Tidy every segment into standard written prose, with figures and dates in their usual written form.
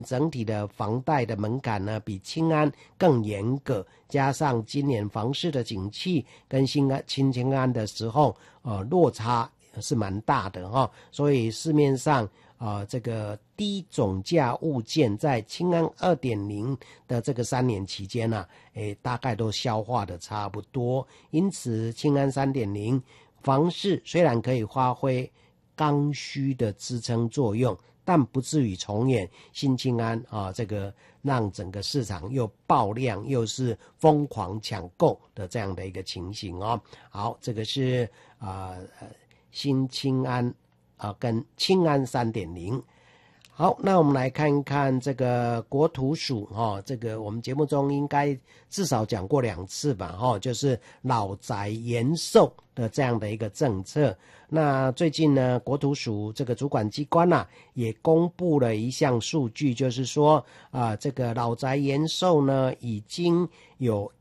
整体的房贷的门槛呢比青安更严格，加上今年房市的景气跟青安的时候落差是蛮大的所以市面上这个低总价物件在青安 2.0 的这个3年期间大概都消化的差不多，因此青安 3.0 房市虽然可以发挥刚需的支撑作用，但不至于重演新青安这个让整个市场又爆量又是疯狂抢购的这样的一个情形好，这个是新青安跟青安 3.0。好，那我们来看一看这个国土署这个我们节目中应该至少讲过2次吧就是老宅延寿的这样的一个政策。那最近呢，国土署这个主管机关也公布了一项数据，就是说这个老宅延寿呢已经有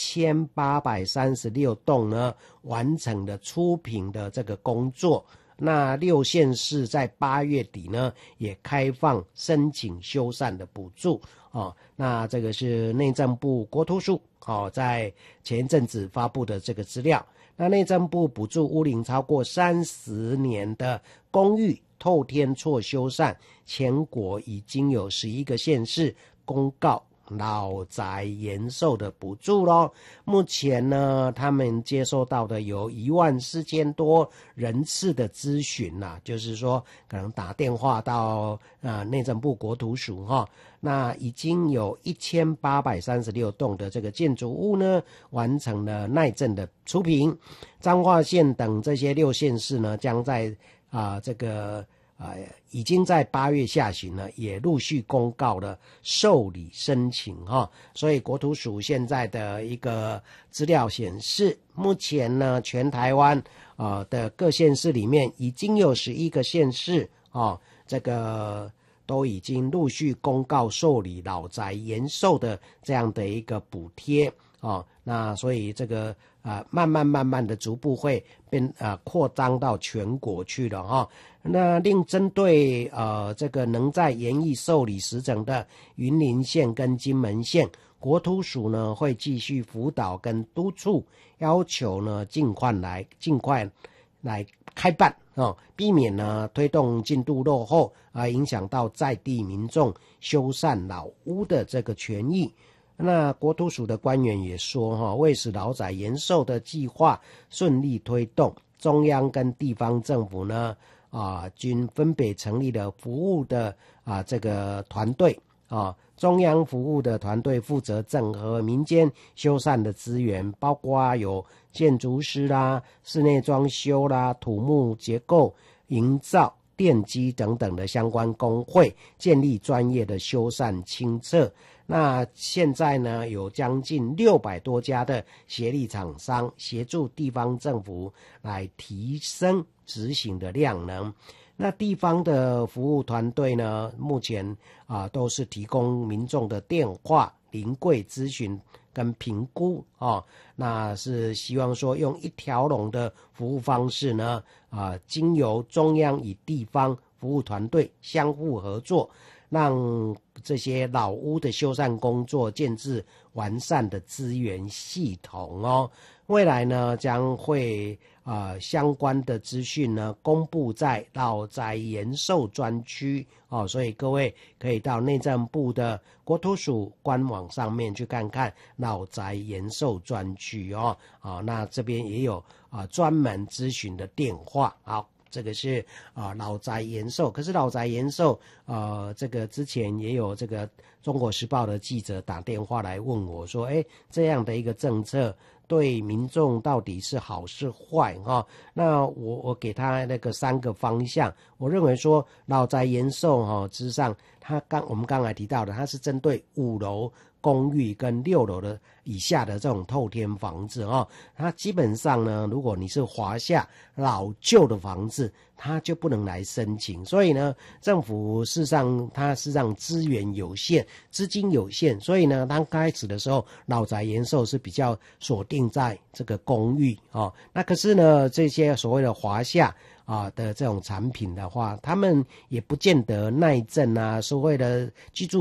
1836栋呢完成了初评的这个工作。那6县市在8月底呢也开放申请修缮的补助那这个是内政部国土署在前一阵子发布的这个资料。那内政部补助屋龄超过30年的公寓透天厝修缮，全国已经有11个县市公告老宅延寿的补助咯。目前呢他们接收到的有14000多人次的咨询就是说可能打电话到内政部国土署那已经有1836栋的这个建筑物呢完成了耐震的初评。彰化县等这些6县市呢将在这个已经在8月下旬呢也陆续公告了受理申请所以国土署现在的一个资料显示，目前呢全台湾的各县市里面已经有11个县市这个都已经陆续公告受理老宅延寿的这样的一个补贴那所以这个慢慢的逐步会扩张到全国去了那另针对这个能在延役受理时程的云林县跟金门县，国土署呢会继续辅导跟督促，要求呢尽快来开办避免呢推动进度落后影响到在地民众修缮老屋的这个权益。那国土署的官员也说为使老宅延寿的计划顺利推动，中央跟地方政府呢均分别成立了服务的这个团队中央服务的团队负责整合民间修缮的资源，包括有建筑师啦、室内装修啦、土木结构营造、电机等等的相关工会，建立专业的修缮清册。那现在呢有将近600多家的协力厂商协助地方政府来提升执行的量能。那地方的服务团队呢目前都是提供民众的电话临柜咨询跟评估那是希望说用一条龙的服务方式呢经由中央与地方服务团队相互合作，让这些老屋的修缮工作建置完善的资源系统未来呢将会相关的资讯呢公布在老宅延寿专区所以各位可以到内政部的国土署官网上面去看看老宅延寿专区那这边也有专门咨询的电话。好，这个是老宅延寿。可是老宅延寿这个之前也有这个中国时报的记者打电话来问我说这样的一个政策对民众到底是好是坏那我给他那个3个方向。我认为说老宅延寿之上我们刚才提到的，它是针对5楼公寓跟6楼的以下的这种透天房子它基本上呢如果你是华夏老旧的房子， 他就不能来申请。所以呢，政府事实上它事实上资源有限，资金有限，所以呢，刚开始的时候老宅延寿是比较锁定在这个公寓那可是呢，这些所谓的华夏的这种产品的话，他们也不见得耐震啊，所谓的居住